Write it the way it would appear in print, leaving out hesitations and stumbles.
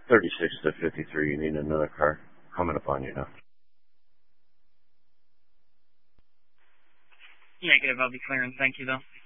36 to 53, you need another car coming upon you now. Negative, I'll be clearing. Thank you, though.